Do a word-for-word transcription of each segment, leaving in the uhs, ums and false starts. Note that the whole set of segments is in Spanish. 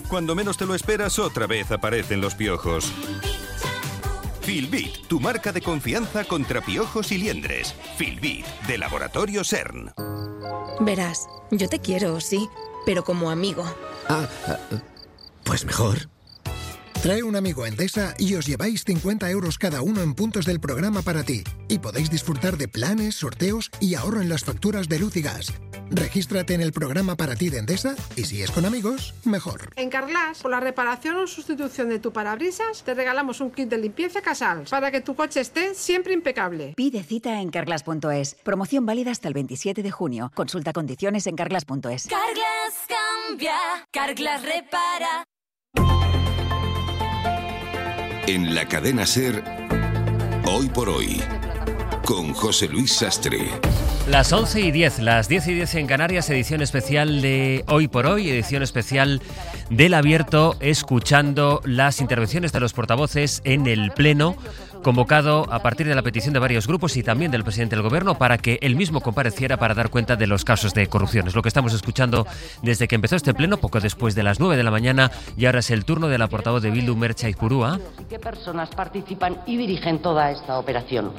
Cuando menos te lo esperas, otra vez aparecen los piojos. Filbit, tu marca de confianza contra piojos y liendres. Filbit, de Laboratorio CERN. Verás, yo te quiero, sí, pero como amigo. Ah, pues mejor. Trae un amigo a Endesa y os lleváis cincuenta euros cada uno en puntos del programa para ti. Y podéis disfrutar de planes, sorteos y ahorro en las facturas de luz y gas. Regístrate en el programa para ti de Endesa y si es con amigos, mejor. En Carglass, por la reparación o sustitución de tu parabrisas, te regalamos un kit de limpieza Casals para que tu coche esté siempre impecable. Pide cita en carglass punto es. Promoción válida hasta el veintisiete de junio. Consulta condiciones en carglass punto es. Carglass cambia, Carglass repara. En la cadena SER, Hoy por Hoy, con José Luis Sastre. Las once y diez, las diez y diez en Canarias, edición especial de Hoy por Hoy, edición especial del Abierto, escuchando las intervenciones de los portavoces en el Pleno, convocado a partir de la petición de varios grupos y también del presidente del Gobierno para que él mismo compareciera para dar cuenta de los casos de corrupción. Es lo que estamos escuchando desde que empezó este Pleno, poco después de las nueve de la mañana, y ahora es el turno de la portavoz de Bildu, Merche Aizpurua. ¿Qué personas participan y dirigen toda esta operación?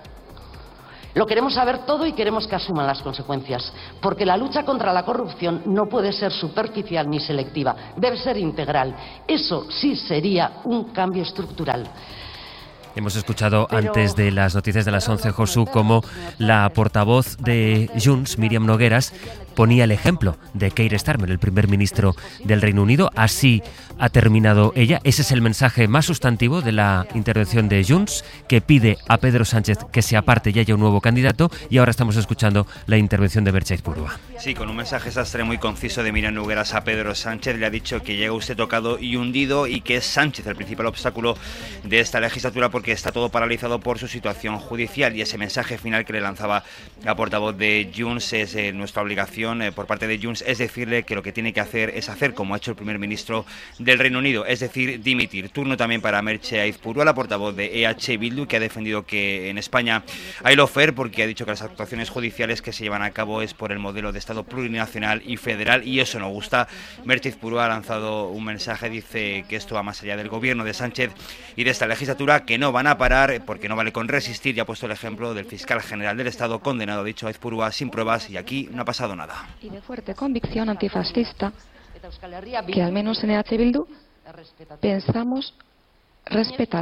Lo queremos saber todo y queremos que asuman las consecuencias, porque la lucha contra la corrupción no puede ser superficial ni selectiva, debe ser integral. Eso sí sería un cambio estructural. Hemos escuchado antes de las noticias de las once, Josu, como la portavoz de Junts, Míriam Nogueras, ponía el ejemplo de Keir Starmer, el primer ministro del Reino Unido. Así ha terminado ella. Ese es el mensaje más sustantivo de la intervención de Junts, que pide a Pedro Sánchez que se aparte y haya un nuevo candidato. Y ahora estamos escuchando la intervención de Merche Aizpurua. Sí, con un mensaje sastre muy conciso de Míriam Nogueras a Pedro Sánchez. Le ha dicho que llega usted tocado y hundido y que es Sánchez el principal obstáculo de esta legislatura porque está todo paralizado por su situación judicial. Y ese mensaje final que le lanzaba la portavoz de Junts es eh, nuestra obligación eh, por parte de Junts, es decirle que lo que tiene que hacer es hacer como ha hecho el primer ministro del Reino Unido, es decir, dimitir. Turno también para Merche Aizpurua, la portavoz de E H Bildu, que ha defendido que en España hay lawfare porque ha dicho que las actuaciones judiciales que se llevan a cabo es por el modelo de Estado plurinacional y federal y eso no gusta. Merche Aizpurua ha lanzado un mensaje, dice que esto va más allá del gobierno de Sánchez y de esta legislatura, que no van a parar porque no vale con resistir, y ha puesto el ejemplo del fiscal general del Estado condenado, dicho Aizpurua, sin pruebas, y aquí no ha pasado nada. Y de fuerte convicción antifascista, que al menos en E H Bildu pensamos respetar.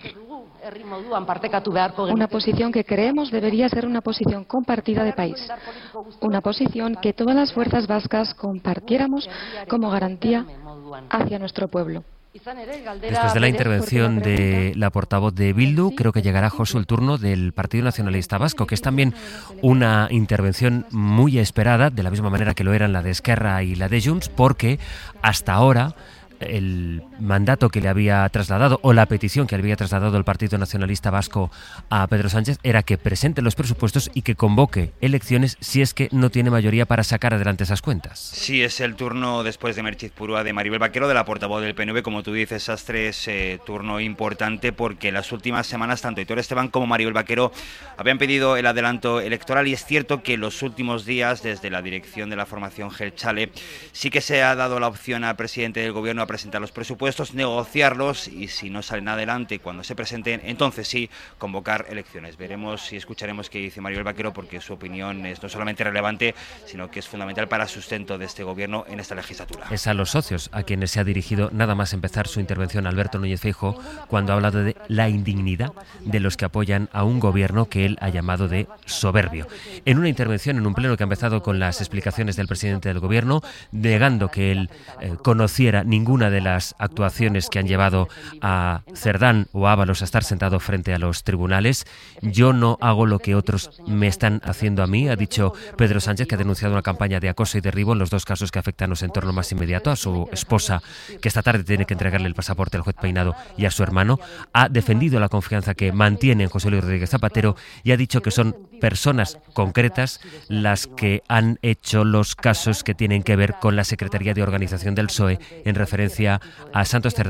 Una posición que creemos debería ser una posición compartida de país. Una posición que todas las fuerzas vascas compartiéramos como garantía hacia nuestro pueblo. Después de la intervención de la portavoz de Bildu, creo que llegará, Josu, el turno del Partido Nacionalista Vasco, que es también una intervención muy esperada, de la misma manera que lo eran la de Esquerra y la de Junts, porque hasta ahora el mandato que le había trasladado o la petición que le había trasladado el Partido Nacionalista Vasco a Pedro Sánchez era que presente los presupuestos y que convoque elecciones si es que no tiene mayoría para sacar adelante esas cuentas. Sí, es el turno después de Merche Aizpurua de Maribel Vaquero, de la portavoz del P N V. Como tú dices, Sastre, es eh, turno importante porque las últimas semanas tanto Aitor Esteban como Maribel Vaquero habían pedido el adelanto electoral y es cierto que en los últimos días desde la dirección de la formación Gelchale sí que se ha dado la opción al presidente del gobierno a presentar los presupuestos, negociarlos y si no salen adelante cuando se presenten, entonces sí convocar elecciones. Veremos y escucharemos qué dice Maribel Vaquero porque su opinión es no solamente relevante sino que es fundamental para el sustento de este gobierno en esta legislatura. Es a los socios a quienes se ha dirigido nada más empezar su intervención Alberto Núñez Feijóo cuando ha hablado de la indignidad de los que apoyan a un gobierno que él ha llamado de soberbio. En una intervención en un pleno que ha empezado con las explicaciones del presidente del gobierno, negando que él eh, conociera ninguna de las actuaciones que han llevado a Cerdán o a Ábalos a estar sentado frente a los tribunales. Yo no hago lo que otros me están haciendo a mí, ha dicho Pedro Sánchez, que ha denunciado una campaña de acoso y derribo en los dos casos que afectan a su entorno más inmediato, a su esposa, que esta tarde tiene que entregarle el pasaporte al juez Peinado, y a su hermano. Ha defendido la confianza que mantiene en José Luis Rodríguez Zapatero y ha dicho que son personas concretas las que han hecho los casos que tienen que ver con la Secretaría de Organización del P S O E en referencia a Santos Cerdán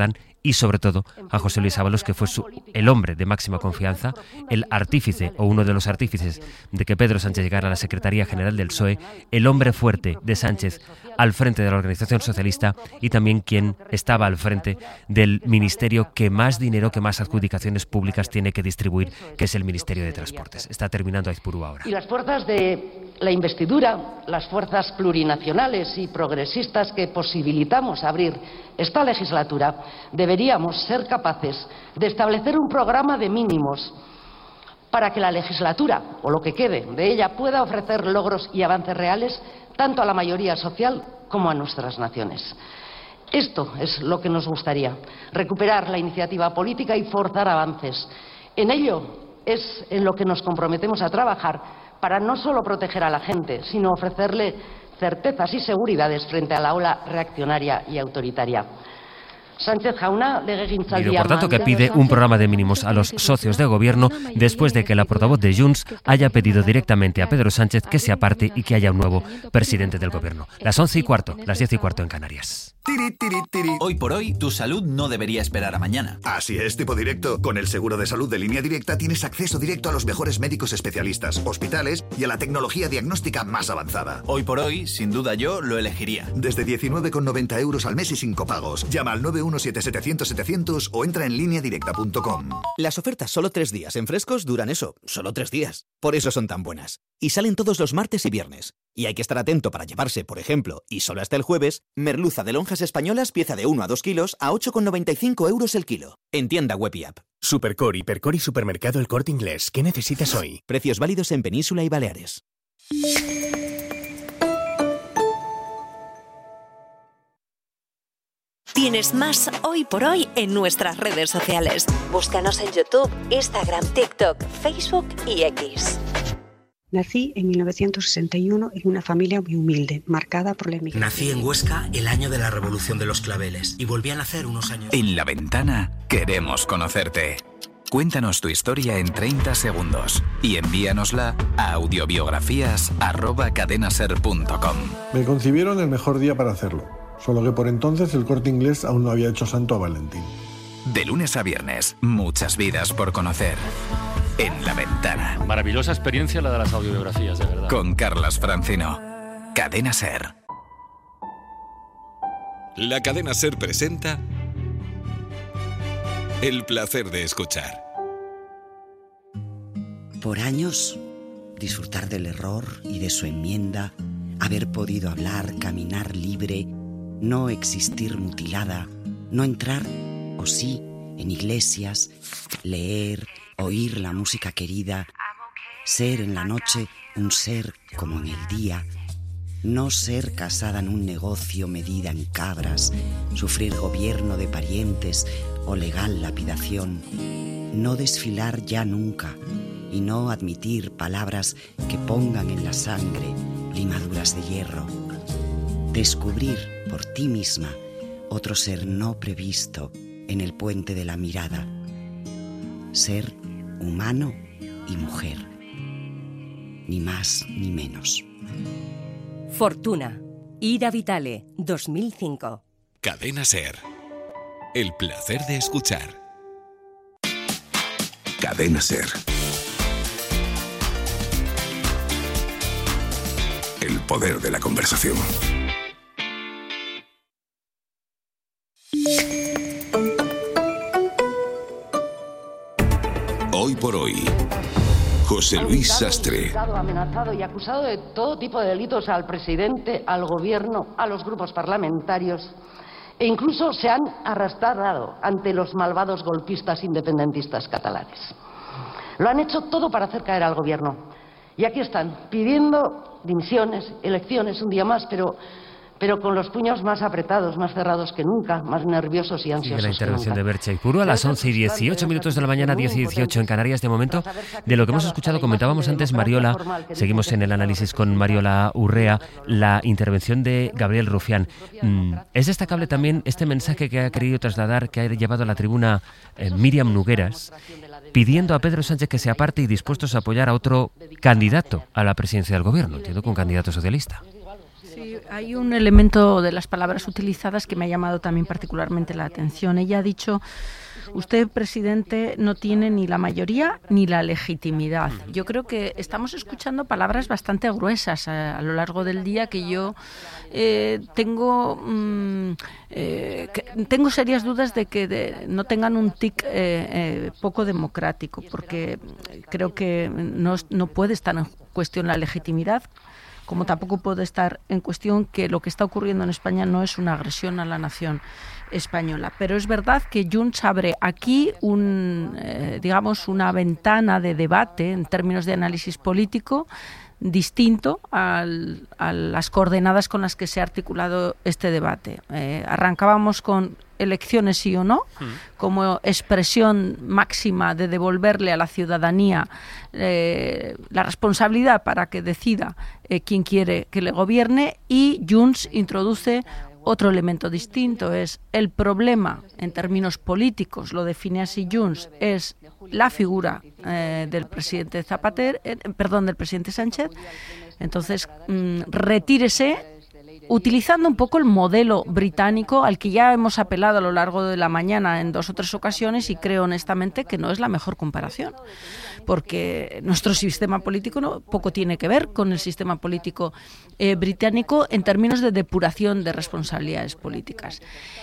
y sobre todo a José Luis Ábalos, que fue su, el hombre de máxima confianza, el artífice o uno de los artífices de que Pedro Sánchez llegara a la Secretaría General del P S O E, el hombre fuerte de Sánchez al frente de la Organización Socialista y también quien estaba al frente del ministerio que más dinero, que más adjudicaciones públicas tiene que distribuir, que es el Ministerio de Transportes. Está terminando Aizpuru ahora. Y las fuerzas de la investidura, las fuerzas plurinacionales y progresistas que posibilitamos abrir esta legislatura, deberíamos ser capaces de establecer un programa de mínimos para que la legislatura, o lo que quede de ella, pueda ofrecer logros y avances reales tanto a la mayoría social como a nuestras naciones. Esto es lo que nos gustaría, recuperar la iniciativa política y forzar avances. En ello es en lo que nos comprometemos a trabajar para no solo proteger a la gente, sino ofrecerle certezas y seguridades frente a la ola reaccionaria y autoritaria. Sánchez Jauna, Pido, por tanto, que pide un programa de mínimos a los socios de gobierno después de que la portavoz de Junts haya pedido directamente a Pedro Sánchez que se aparte y que haya un nuevo presidente del gobierno. Las once y cuarto, las diez y cuarto en Canarias. Tiri, tiri, tiri. Hoy por hoy, tu salud no debería esperar a mañana. Así es, tipo directo. Con el seguro de salud de Línea Directa tienes acceso directo a los mejores médicos especialistas, hospitales y a la tecnología diagnóstica más avanzada. Hoy por hoy, sin duda yo lo elegiría. Desde diecinueve con noventa euros al mes y sin copagos. Llama al nueve uno siete setecientos setecientos o entra en línea directa punto com. Las ofertas solo tres días en Frescos duran eso, solo tres días. Por eso son tan buenas. Y salen todos los martes y viernes. Y hay que estar atento para llevarse, por ejemplo, y solo hasta el jueves, merluza de lonjas españolas pieza de uno a dos kilos a ocho con noventa y cinco euros el kilo. En tienda web y app. Supercor, Hipercor y Supermercado El Corte Inglés. ¿Qué necesitas hoy? Precios válidos en Península y Baleares. Tienes más Hoy por Hoy en nuestras redes sociales. Búscanos en YouTube, Instagram, TikTok, Facebook y X. Nací en mil novecientos sesenta y uno en una familia muy humilde, marcada por la emigración. Nací en Huesca el año de la Revolución de los Claveles y volví a nacer unos años. En La Ventana queremos conocerte. Cuéntanos tu historia en treinta segundos y envíanosla a audiobiografías arroba cadenaser punto com. Me concibieron el mejor día para hacerlo, solo que por entonces el Corte Inglés aún no había hecho santo a Valentín. De lunes a viernes, muchas vidas por conocer. En La Ventana. Maravillosa experiencia la de las audiobiografías, de verdad. Con Carlas Francino. Cadena Ser. La Cadena Ser presenta El placer de escuchar. Por años, disfrutar del error y de su enmienda, haber podido hablar, caminar libre, no existir mutilada, no entrar, o sí, en iglesias, leer, oír la música querida, ser en la noche un ser como en el día, no ser casada en un negocio medida en cabras, sufrir gobierno de parientes o legal lapidación, no desfilar ya nunca y no admitir palabras que pongan en la sangre limaduras de hierro, descubrir por ti misma otro ser no previsto en el puente de la mirada, ser humano y mujer, ni más ni menos. Fortuna, Ira Vitale, dos mil cinco. Cadena Ser. El placer de escuchar. Cadena Ser. El poder de la conversación. Hoy por hoy, José Luis Sastre. Amenazado y acusado de todo tipo de delitos al presidente, al gobierno, a los grupos parlamentarios e incluso se han arrastrado ante los malvados golpistas independentistas catalanes. Lo han hecho todo para hacer caer al gobierno. Y aquí están, pidiendo dimisiones, elecciones un día más, pero... pero con los puños más apretados, más cerrados que nunca, más nerviosos y ansiosos. Sigue la intervención de Bercha Aizpuru a las once y dieciocho minutos de la mañana, diez y dieciocho en Canarias. De momento, de lo que hemos escuchado, comentábamos antes Mariola, seguimos en el análisis con Mariola Urrea, la intervención de Gabriel Rufián. Es destacable también este mensaje que ha querido trasladar, que ha llevado a la tribuna eh, Míriam Nogueras, pidiendo a Pedro Sánchez que se aparte y dispuestos a apoyar a otro candidato a la presidencia del gobierno, entiendo que un candidato socialista. Sí, hay un elemento de las palabras utilizadas que me ha llamado también particularmente la atención. Ella ha dicho: usted, presidente, no tiene ni la mayoría ni la legitimidad. Yo creo que estamos escuchando palabras bastante gruesas a, a lo largo del día que yo eh, tengo mmm, eh, que tengo serias dudas de que de, no tengan un tic eh, eh, poco democrático, porque creo que no, no puede estar en cuestión la legitimidad, como tampoco puede estar en cuestión que lo que está ocurriendo en España no es una agresión a la nación española. Pero es verdad que Junts abre aquí un, eh, digamos, una ventana de debate en términos de análisis político distinto al, a las coordenadas con las que se ha articulado este debate. Eh, arrancábamos con elecciones sí o no, como expresión máxima de devolverle a la ciudadanía eh, la responsabilidad para que decida eh, quién quiere que le gobierne, y Junts introduce otro elemento distinto. Es el problema en términos políticos, lo define así Junts, es la figura eh, del presidente Zapatero, eh, perdón, del presidente Sánchez. Entonces, mmm, retírese, utilizando un poco el modelo británico al que ya hemos apelado a lo largo de la mañana en dos o tres ocasiones, y creo honestamente que no es la mejor comparación, porque nuestro sistema político no, poco tiene que ver con el sistema político eh, británico en términos de depuración de responsabilidades políticas.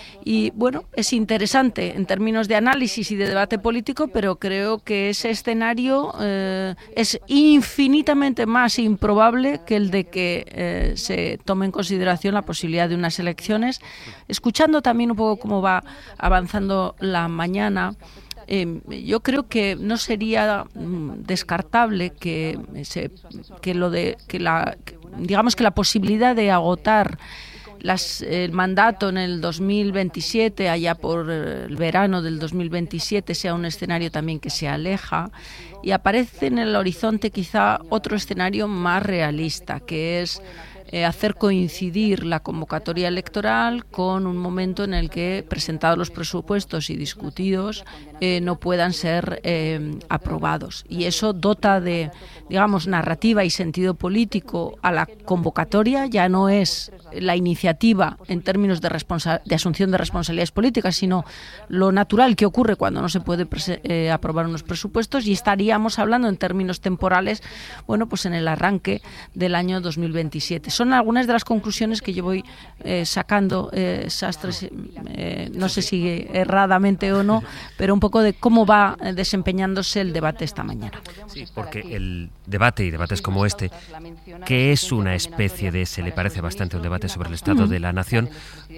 Y bueno, es interesante en términos de análisis y de debate político, pero creo que ese escenario eh, es infinitamente más improbable que el de que eh, se tome en consideración la posibilidad de unas elecciones. Escuchando también un poco cómo va avanzando la mañana, Eh, yo creo que no sería mm, descartable que se, que lo de que la que, digamos que la posibilidad de agotar las, el mandato en el dos mil veintisiete, allá por el verano del dos mil veintisiete, sea un escenario también que se aleja, y aparece en el horizonte quizá otro escenario más realista, que es Eh, hacer coincidir la convocatoria electoral con un momento en el que, presentados los presupuestos y discutidos, eh, no puedan ser eh, aprobados. Y eso dota de, digamos, narrativa y sentido político a la convocatoria. Ya no es la iniciativa en términos de, responsa- de asunción de responsabilidades políticas, sino lo natural que ocurre cuando no se puede prese- eh, aprobar unos presupuestos, y estaríamos hablando en términos temporales, bueno, pues en el arranque del año dos mil veintisiete. Son algunas de las conclusiones que yo voy eh, sacando, eh, Sastres, eh, no sé si erradamente o no, pero un poco de cómo va desempeñándose el debate esta mañana. Sí, porque el debate y debates como este, que es una especie de, se le parece bastante un debate sobre el estado de la nación,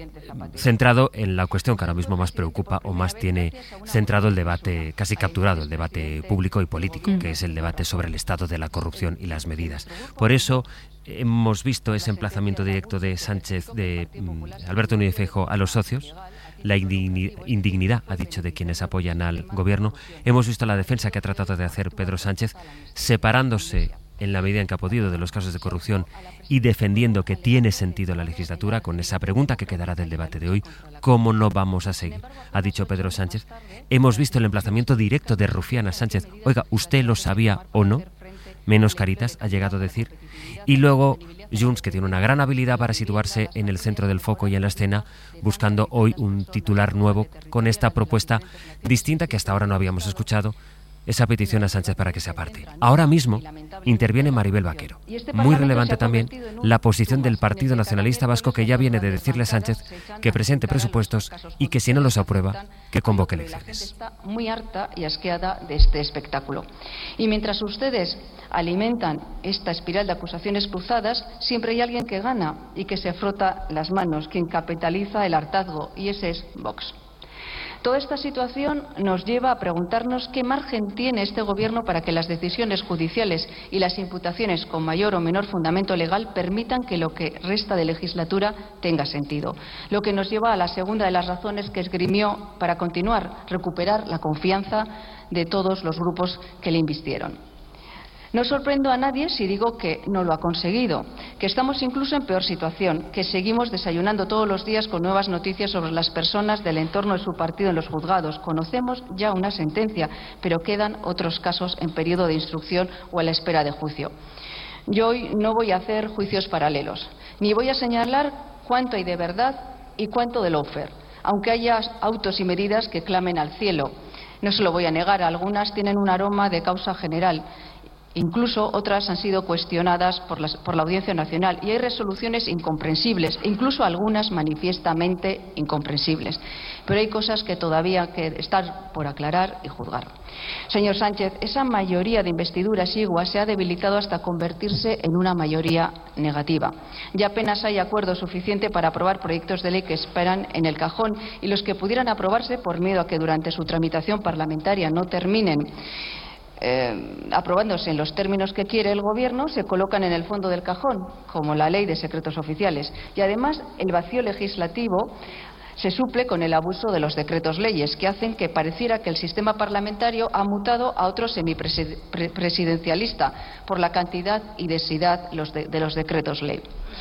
centrado en la cuestión que ahora mismo más preocupa o más tiene centrado el debate, casi capturado el debate público y político, que es el debate sobre el estado de la corrupción y las medidas. Por eso hemos visto ese emplazamiento directo de Sánchez, de um, Alberto Núñez Feijóo a los socios, la indignidad, ha dicho, de quienes apoyan al gobierno. Hemos visto la defensa que ha tratado de hacer Pedro Sánchez, separándose en la medida en que ha podido de los casos de corrupción y defendiendo que tiene sentido la legislatura, con esa pregunta que quedará del debate de hoy: ¿cómo no vamos a seguir? Ha dicho Pedro Sánchez. Hemos visto el emplazamiento directo de Rufián a Sánchez: oiga, ¿usted lo sabía o no? Menos caritas, ha llegado a decir. Y luego Junts, que tiene una gran habilidad para situarse en el centro del foco y en la escena, buscando hoy un titular nuevo con esta propuesta distinta que hasta ahora no habíamos escuchado, esa petición a Sánchez para que se aparte. Ahora mismo interviene Maribel Vaquero. Muy relevante también la posición del Partido Nacionalista Vasco, que ya viene de decirle a Sánchez que presente presupuestos y que si no los aprueba, que convoque elecciones. Está muy harta y asqueada de este espectáculo. Y mientras ustedes alimentan esta espiral de acusaciones cruzadas, siempre hay alguien que gana y que se frota las manos, quien capitaliza el hartazgo, y ese es Vox. Toda esta situación nos lleva a preguntarnos qué margen tiene este Gobierno para que las decisiones judiciales y las imputaciones con mayor o menor fundamento legal permitan que lo que resta de legislatura tenga sentido. Lo que nos lleva a la segunda de las razones que esgrimió para continuar, recuperar la confianza de todos los grupos que le invistieron. No sorprendo a nadie si digo que no lo ha conseguido, que estamos incluso en peor situación, que seguimos desayunando todos los días con nuevas noticias sobre las personas del entorno de su partido en los juzgados. Conocemos ya una sentencia, pero quedan otros casos en periodo de instrucción o a la espera de juicio. Yo hoy no voy a hacer juicios paralelos, ni voy a señalar cuánto hay de verdad y cuánto de lawfare, aunque haya autos y medidas que clamen al cielo. No se lo voy a negar, algunas tienen un aroma de causa general. Incluso otras han sido cuestionadas por, las, por la Audiencia Nacional y hay resoluciones incomprensibles, incluso algunas manifiestamente incomprensibles. Pero hay cosas que todavía que están por aclarar y juzgar. Señor Sánchez, esa mayoría de investidura exigua se ha debilitado hasta convertirse en una mayoría negativa. Ya apenas hay acuerdo suficiente para aprobar proyectos de ley que esperan en el cajón y los que pudieran aprobarse por miedo a que durante su tramitación parlamentaria no terminen Eh, aprobándose en los términos que quiere el Gobierno, se colocan en el fondo del cajón, como la Ley de Secretos Oficiales. Y además, el vacío legislativo se suple con el abuso de los decretos leyes, que hacen que pareciera que el sistema parlamentario ha mutado a otro semipresidencialista por la cantidad y densidad de los decretos ley.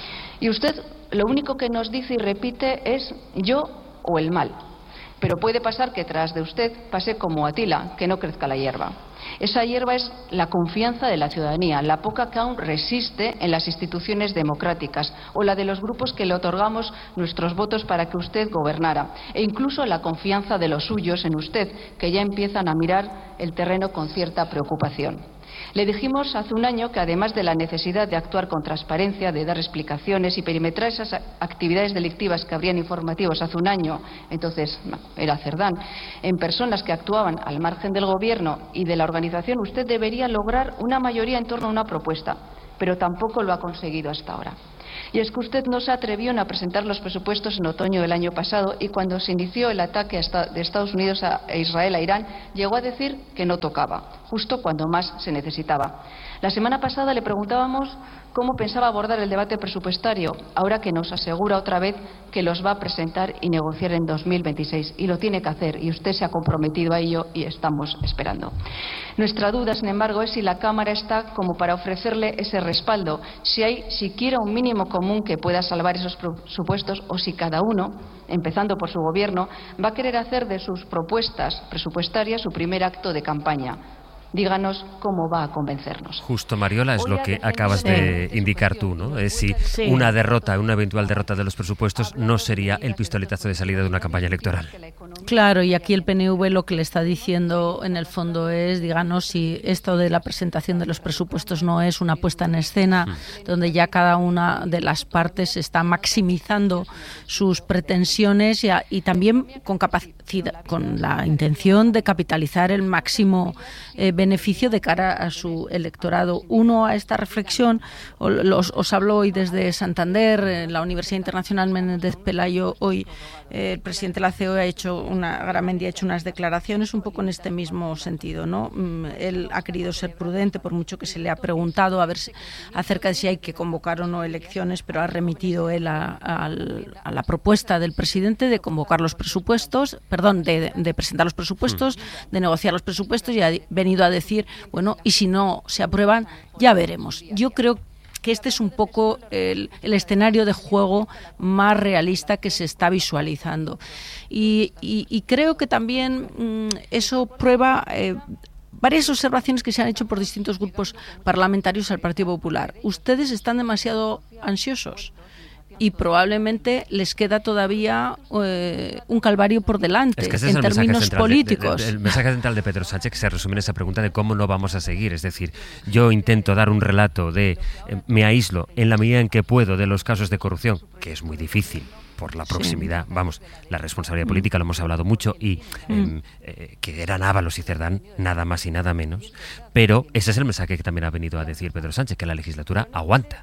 Y usted lo único que nos dice y repite es yo o el mal. Pero puede pasar que tras de usted pase como Atila, que no crezca la hierba. Esa hierba es la confianza de la ciudadanía, la poca que aún resiste en las instituciones democráticas o la de los grupos que le otorgamos nuestros votos para que usted gobernara, e incluso la confianza de los suyos en usted, que ya empiezan a mirar el terreno con cierta preocupación. Le dijimos hace un año que además de la necesidad de actuar con transparencia, de dar explicaciones y perimetrar esas actividades delictivas que habrían informativos hace un año, entonces no, era Cerdán, en personas que actuaban al margen del Gobierno y de la organización, usted debería lograr una mayoría en torno a una propuesta, pero tampoco lo ha conseguido hasta ahora. Y es que usted no se atrevió a presentar los presupuestos en otoño del año pasado y cuando se inició el ataque de Estados Unidos a Israel a Irán, llegó a decir que no tocaba, justo cuando más se necesitaba. La semana pasada le preguntábamos cómo pensaba abordar el debate presupuestario, ahora que nos asegura otra vez que los va a presentar y negociar en dos mil veintiséis. Y lo tiene que hacer, y usted se ha comprometido a ello y estamos esperando. Nuestra duda, sin embargo, es si la Cámara está como para ofrecerle ese respaldo, si hay siquiera un mínimo común que pueda salvar esos presupuestos o si cada uno, empezando por su Gobierno, va a querer hacer de sus propuestas presupuestarias su primer acto de campaña. Díganos cómo va a convencernos. Justo, Mariola, es lo que acabas de indicar tú, ¿no? Es si sí. una derrota, una eventual derrota de los presupuestos no sería el pistoletazo de salida de una campaña electoral. Claro, y aquí el P N V lo que le está diciendo en el fondo es, díganos si esto de la presentación de los presupuestos no es una puesta en escena mm. donde ya cada una de las partes está maximizando sus pretensiones y, a, y también con capacidad, con la intención de capitalizar el máximo eh, beneficio de cara a su electorado. Uno a esta reflexión, os, os habló hoy desde Santander, en la Universidad Internacional Menéndez Pelayo, hoy eh, el presidente de la C E O ha hecho una, Garamendi ha hecho unas declaraciones un poco en este mismo sentido, ¿no? Él ha querido ser prudente, por mucho que se le ha preguntado a ver si, acerca de si hay que convocar o no elecciones, pero ha remitido él a, a, a la propuesta del presidente de convocar los presupuestos, perdón, de, de presentar los presupuestos, de negociar los presupuestos, y ha venido a decir, bueno, y si no se aprueban, ya veremos. Yo creo que este es un poco el, el escenario de juego más realista que se está visualizando. Y, y, y creo que también mmm, eso prueba eh, varias observaciones que se han hecho por distintos grupos parlamentarios al Partido Popular. Ustedes están demasiado ansiosos y probablemente les queda todavía eh, un calvario por delante es que ese en es el términos de, políticos. De, de, de, el mensaje central de Pedro Sánchez que se resume en esa pregunta de cómo no vamos a seguir. Es decir, yo intento dar un relato de eh, me aíslo en la medida en que puedo de los casos de corrupción, que es muy difícil por la proximidad, sí. vamos, la responsabilidad política, lo hemos hablado mucho, y eh, eh, que eran Ábalos y Cerdán, nada más y nada menos, pero ese es el mensaje que también ha venido a decir Pedro Sánchez, que la legislatura aguanta.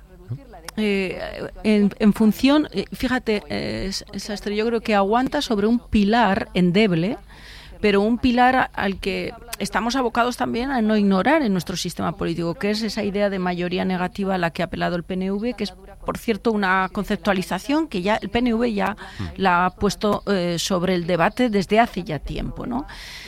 Eh, en, en función, eh, fíjate, eh, Sastre, yo creo que aguanta sobre un pilar endeble, pero un pilar al que estamos abocados también a no ignorar en nuestro sistema político, que es esa idea de mayoría negativa a la que ha apelado el P N V, que es, por cierto, una conceptualización que ya el P N V ya la ha puesto eh, sobre el debate desde hace ya tiempo, ¿no?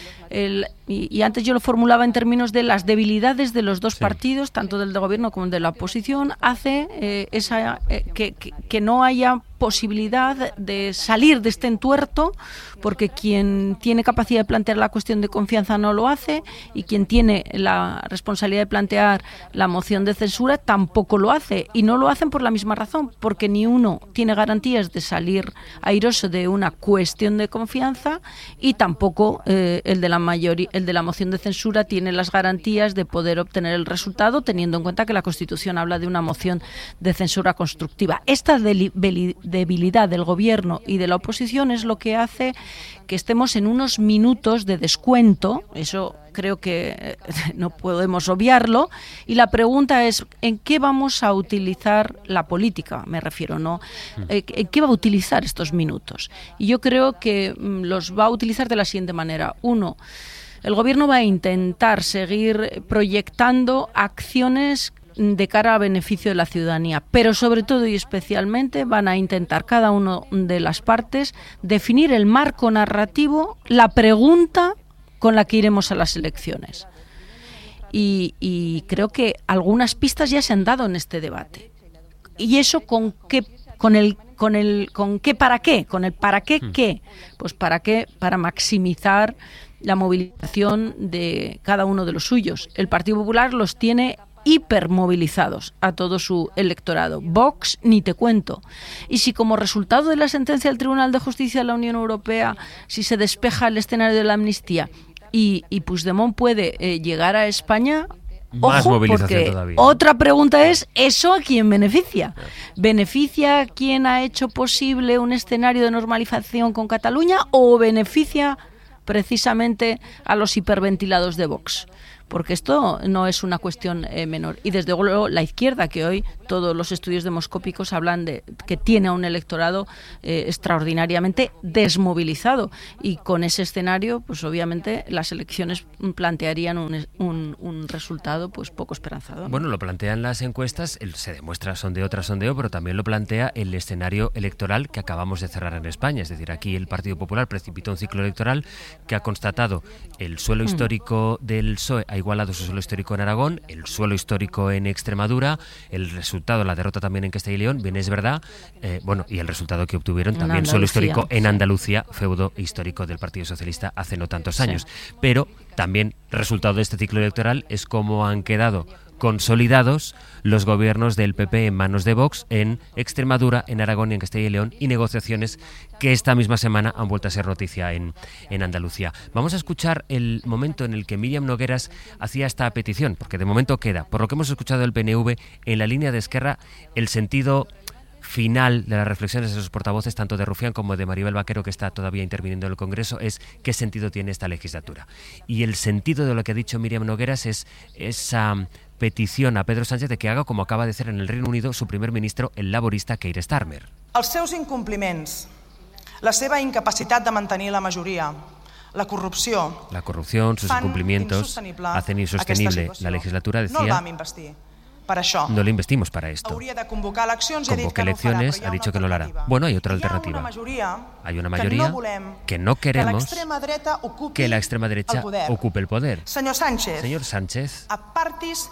El, y, y antes yo lo formulaba en términos de las debilidades de los dos sí. partidos, tanto del de gobierno como del de la oposición, hace eh, esa eh, que, que, que no haya posibilidad de salir de este entuerto, porque quien tiene capacidad de plantear la cuestión de confianza no lo hace, y quien tiene la responsabilidad de plantear la moción de censura tampoco lo hace, y no lo hacen por la misma razón, porque ni uno tiene garantías de salir airoso de una cuestión de confianza, y tampoco eh, el de la mayoría, el de la moción de censura tiene las garantías de poder obtener el resultado, teniendo en cuenta que la Constitución habla de una moción de censura constructiva. Esta debilidad del gobierno y de la oposición es lo que hace que estemos en unos minutos de descuento. Eso creo que no podemos obviarlo, y la pregunta es ¿en qué vamos a utilizar la política? Me refiero, ¿no? ¿En qué va a utilizar estos minutos? Y yo creo que los va a utilizar de la siguiente manera. Uno, el gobierno va a intentar seguir proyectando acciones de cara a beneficio de la ciudadanía, pero sobre todo y especialmente van a intentar cada una de las partes definir el marco narrativo, la pregunta con la que iremos a las elecciones. Y, y creo que algunas pistas ya se han dado en este debate. ¿Y eso con qué, con el, con el, con qué para qué? Con el para qué qué. Pues para qué, para maximizar la movilización de cada uno de los suyos. El Partido Popular los tiene hipermovilizados a todo su electorado. Vox, ni te cuento. Y si como resultado de la sentencia del Tribunal de Justicia de la Unión Europea, si se despeja el escenario de la amnistía y, y Puigdemont puede eh, llegar a España, más ojo, movilización porque todavía. Otra pregunta es, ¿eso a quién beneficia? ¿Beneficia a quien ha hecho posible un escenario de normalización con Cataluña o beneficia precisamente a los hiperventilados de Vox? Porque esto no es una cuestión eh, menor. Y desde luego la izquierda, que hoy todos los estudios demoscópicos hablan de que tiene a un electorado eh, extraordinariamente desmovilizado. Y con ese escenario, pues obviamente las elecciones plantearían un, un, un resultado pues poco esperanzador. Bueno, lo plantean las encuestas, el, se demuestra sondeo tras sondeo, pero también lo plantea el escenario electoral que acabamos de cerrar en España. Es decir, aquí el Partido Popular precipitó un ciclo electoral que ha constatado el suelo histórico mm. del P S O E ha igualado su suelo histórico en Aragón, el suelo histórico en Extremadura, el resultado, la derrota también en Castilla y León, bien es verdad, eh, bueno, y el resultado que obtuvieron también Andalucía, suelo histórico en sí. Andalucía, feudo histórico del Partido Socialista hace no tantos años. Sí. Pero también resultado de este ciclo electoral es cómo han quedado consolidados los gobiernos del P P en manos de Vox en Extremadura, en Aragón y en Castilla y León, y negociaciones que esta misma semana han vuelto a ser noticia en, en Andalucía. Vamos a escuchar el momento en el que Míriam Nogueras hacía esta petición, porque de momento queda, por lo que hemos escuchado del P N V, en la línea de Esquerra, el sentido final de las reflexiones de sus portavoces, tanto de Rufián como de Maribel Vaquero, que está todavía interviniendo en el Congreso, es qué sentido tiene esta legislatura. Y el sentido de lo que ha dicho Míriam Nogueras es esa petición a Pedro Sánchez de que haga como acaba de hacer en el Reino Unido su primer ministro, el laborista Keir Starmer. Els seus incompliments, la seva incapacitat de mantenir la majoria, la corrupció... La corrupción, sus incumplimientos, hacen insostenible la legislatura, decía... No el vam investir. Per això. No le investimos para esto. Hauria de convocar eleccions, Convoque elecciones, ha dicho que no lo hará. Bueno, hay otra alternativa. Hay una mayoría que no queremos que la extrema derecha ocupe el poder. Señor Sánchez, Señor Sánchez, apártese,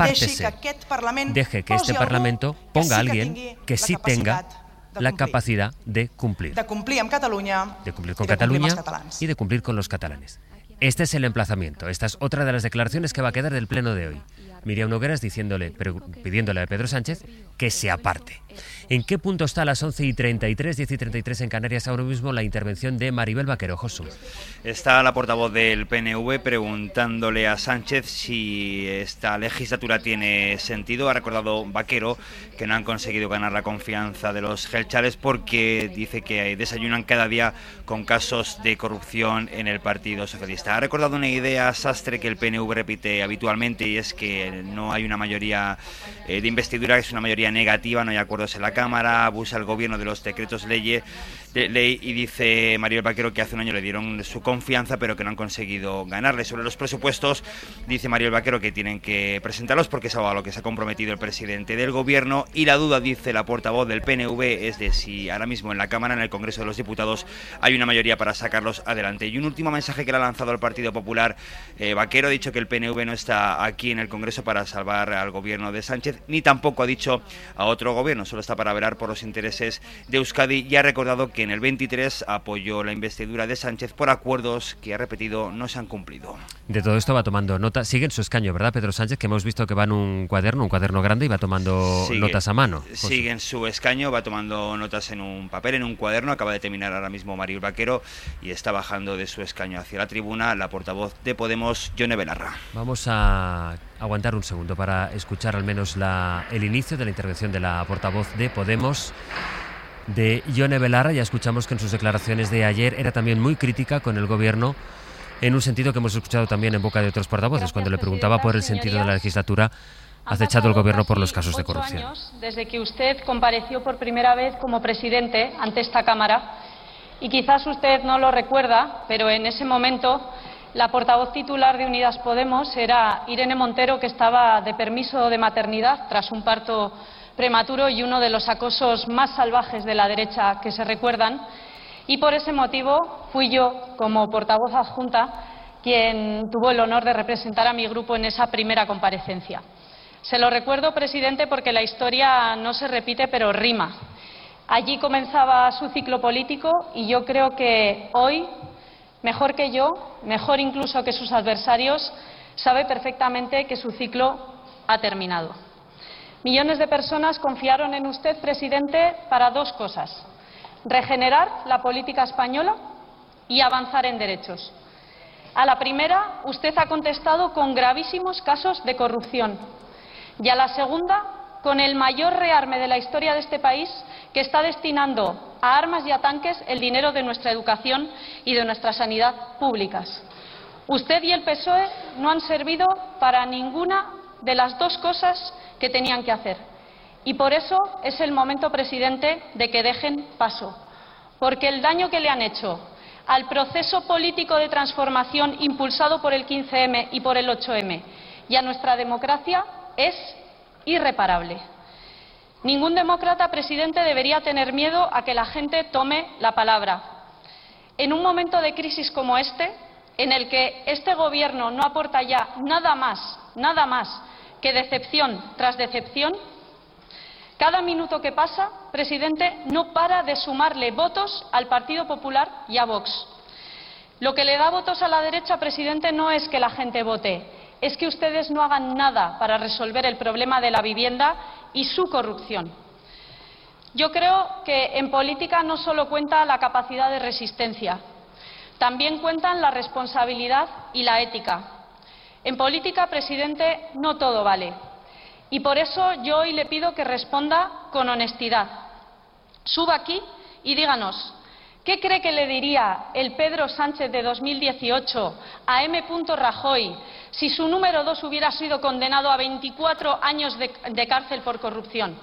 deje que este Parlamento ponga a alguien que sí tenga la capacidad de cumplir. De cumplir amb Catalunya, de cumplir con Cataluña y de cumplir con los catalanes. Este es el emplazamiento. Esta es otra de las declaraciones que va a quedar del pleno de hoy. Míriam Nogueras diciéndole, pidiéndole a Pedro Sánchez que se aparte. ¿En qué punto está a las once y treinta y tres, diez y treinta y tres en Canarias ahora mismo la intervención de Maribel Vaquero? Josu. Está la portavoz del P N V preguntándole a Sánchez si esta legislatura tiene sentido. Ha recordado Vaquero que no han conseguido ganar la confianza de los gelchales porque dice que desayunan cada día con casos de corrupción en el Partido Socialista. Ha recordado una idea Sastre que el P N V repite habitualmente, y es que no hay una mayoría eh, de investidura, es una mayoría negativa, no hay acuerdos en la Cámara, abusa el gobierno de los decretos leyes ley, y dice Maribel Vaquero que hace un año le dieron su confianza pero que no han conseguido ganarle. Sobre los presupuestos dice Maribel Vaquero que tienen que presentarlos porque es algo a lo que se ha comprometido el presidente del gobierno, y la duda, dice la portavoz del P N V, es de si ahora mismo en la Cámara, en el Congreso de los Diputados, hay una mayoría para sacarlos adelante. Y un último mensaje que le ha lanzado el Partido Popular. eh, Vaquero ha dicho que el P N V no está aquí en el Congreso para salvar al gobierno de Sánchez, ni tampoco ha dicho a otro gobierno, solo está para velar por los intereses de Euskadi, y ha recordado que en el veintitrés apoyó la investidura de Sánchez por acuerdos que, ha repetido, no se han cumplido. De todo esto va tomando nota. Sigue en su escaño, ¿verdad, Pedro Sánchez? Que hemos visto que va en un cuaderno, un cuaderno grande, y va tomando sigue, notas a mano. José. Sigue en su escaño, va tomando notas en un papel, en un cuaderno. Acaba de terminar ahora mismo Maribel Vaquero y está bajando de su escaño hacia la tribuna la portavoz de Podemos, Yone Belarra. Vamos a aguantar un segundo para escuchar al menos la, el inicio de la intervención de la portavoz de Podemos, de Yone Belarra. Ya escuchamos que en sus declaraciones de ayer era también muy crítica con el gobierno, en un sentido que hemos escuchado también en boca de otros portavoces. Gracias, cuando le preguntaba por el sentido de la legislatura acechado el gobierno por los casos de corrupción. Años desde que usted compareció por primera vez como presidente ante esta Cámara, y quizás usted no lo recuerda, pero en ese momento la portavoz titular de Unidas Podemos era Irene Montero, que estaba de permiso de maternidad tras un parto prematuro y uno de los acosos más salvajes de la derecha que se recuerdan, y por ese motivo fui yo, como portavoz adjunta, quien tuvo el honor de representar a mi grupo en esa primera comparecencia. Se lo recuerdo, presidente, porque la historia no se repite, pero rima. Allí comenzaba su ciclo político y yo creo que hoy, mejor que yo, mejor incluso que sus adversarios, sabe perfectamente que su ciclo ha terminado. Millones de personas confiaron en usted, presidente, para dos cosas: regenerar la política española y avanzar en derechos. A la primera, usted ha contestado con gravísimos casos de corrupción, y a la segunda, con el mayor rearme de la historia de este país, que está destinando a armas y a tanques el dinero de nuestra educación y de nuestra sanidad públicas. Usted y el P S O E no han servido para ninguna de las dos cosas que tenían que hacer. Y por eso es el momento, presidente, de que dejen paso. Porque el daño que le han hecho al proceso político de transformación impulsado por el quince eme y por el ocho eme y a nuestra democracia es irreparable. Ningún demócrata, presidente, debería tener miedo a que la gente tome la palabra. En un momento de crisis como este, en el que este gobierno no aporta ya nada más, nada más que decepción tras decepción, cada minuto que pasa, presidente, no para de sumarle votos al Partido Popular y a Vox. Lo que le da votos a la derecha, presidente, no es que la gente vote, es que ustedes no hagan nada para resolver el problema de la vivienda y su corrupción. Yo creo que en política no solo cuenta la capacidad de resistencia, también cuentan la responsabilidad y la ética. En política, presidente, no todo vale. Y por eso yo hoy le pido que responda con honestidad. Suba aquí y díganos, ¿qué cree que le diría el Pedro Sánchez de dos mil dieciocho a M. Rajoy si su número dos hubiera sido condenado a veinticuatro años de, de cárcel por corrupción?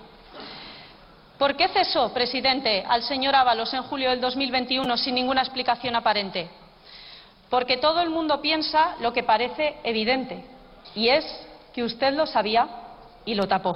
¿Por qué cesó, presidente, al señor Ábalos en julio del dos mil veintiuno sin ninguna explicación aparente? Porque todo el mundo piensa lo que parece evidente, y es que usted lo sabía y lo tapó.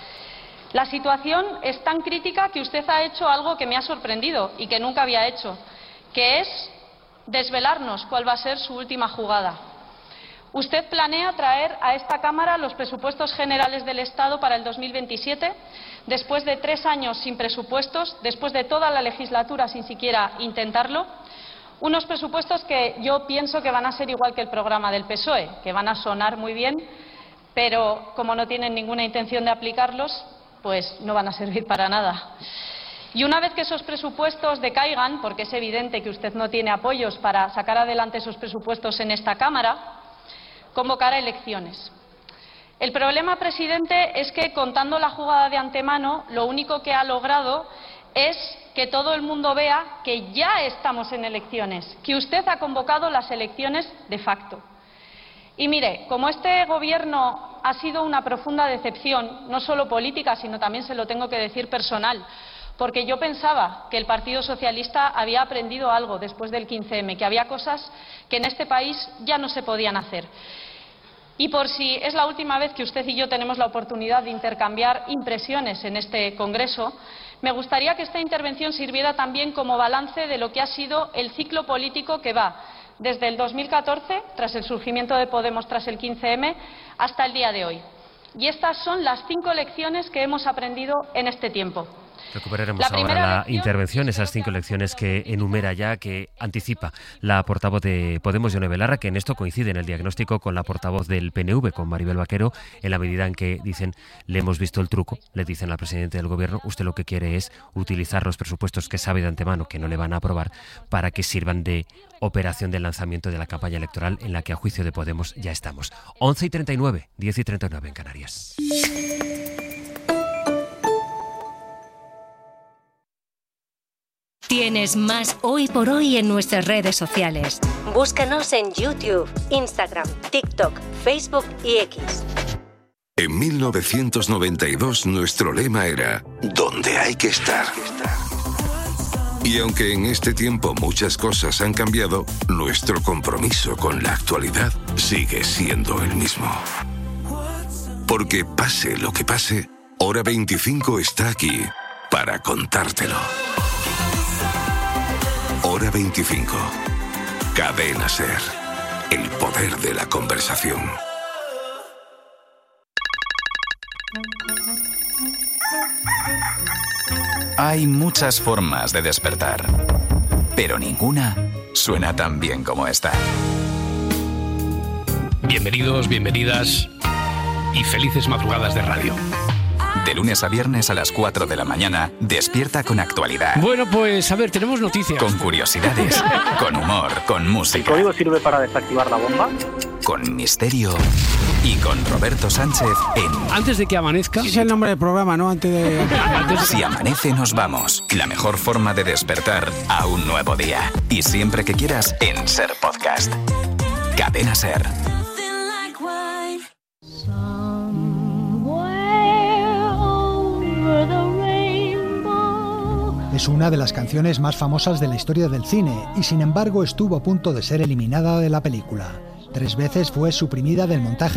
La situación es tan crítica que usted ha hecho algo que me ha sorprendido y que nunca había hecho, que es desvelarnos cuál va a ser su última jugada. Usted planea traer a esta Cámara los presupuestos generales del Estado para el dos mil veintisiete, después de tres años sin presupuestos, después de toda la legislatura sin siquiera intentarlo, unos presupuestos que yo pienso que van a ser igual que el programa del P S O E, que van a sonar muy bien, pero como no tienen ninguna intención de aplicarlos, pues no van a servir para nada. Y una vez que esos presupuestos decaigan, porque es evidente que usted no tiene apoyos para sacar adelante esos presupuestos en esta Cámara, convocará elecciones. El problema, presidente, es que contando la jugada de antemano, lo único que ha logrado es que todo el mundo vea que ya estamos en elecciones, que usted ha convocado las elecciones de facto. Y mire, como este gobierno ha sido una profunda decepción, no solo política, sino también se lo tengo que decir personal, porque yo pensaba que el Partido Socialista había aprendido algo después del quince eme, que había cosas que en este país ya no se podían hacer. Y por si es la última vez que usted y yo tenemos la oportunidad de intercambiar impresiones en este Congreso, me gustaría que esta intervención sirviera también como balance de lo que ha sido el ciclo político que va desde el dos mil catorce, tras el surgimiento de Podemos tras el quince eme, hasta el día de hoy. Y estas son las cinco lecciones que hemos aprendido en este tiempo. Recuperaremos la ahora la lección, intervención, esas cinco lecciones que enumera ya, que anticipa la portavoz de Podemos, Yone Belarra, que en esto coincide en el diagnóstico con la portavoz del P N V, con Maribel Vaquero, en la medida en que dicen, le hemos visto el truco, le dicen al presidente del gobierno, usted lo que quiere es utilizar los presupuestos que sabe de antemano que no le van a aprobar para que sirvan de operación de lanzamiento de la campaña electoral en la que a juicio de Podemos ya estamos. once y treinta y nueve, diez y treinta y nueve en Canarias. Tienes más Hoy por Hoy en nuestras redes sociales. Búscanos en YouTube, Instagram, TikTok, Facebook y X. En mil novecientos noventa y dos nuestro lema era «Donde hay que estar». Y aunque en este tiempo muchas cosas han cambiado, nuestro compromiso con la actualidad sigue siendo el mismo. Porque pase lo que pase, Hora veinticinco está aquí para contártelo. Hora veinticinco. Cadena SER. El poder de la conversación. Hay muchas formas de despertar, pero ninguna suena tan bien como esta. Bienvenidos, bienvenidas y felices madrugadas de radio. De lunes a viernes a las cuatro de la mañana, despierta con actualidad. Bueno, pues a ver, tenemos noticias. Con curiosidades, con humor, con música. ¿El código sirve para desactivar la bomba? Con misterio y con Roberto Sánchez en... Antes de que amanezca... Ese es el nombre del programa, ¿no? Antes de... Antes de... Si amanece, nos vamos. La mejor forma de despertar a un nuevo día. Y siempre que quieras, en SER Podcast. Cadena SER. Es una de las canciones más famosas de la historia del cine y sin embargo estuvo a punto de ser eliminada de la película. Tres veces fue suprimida del montaje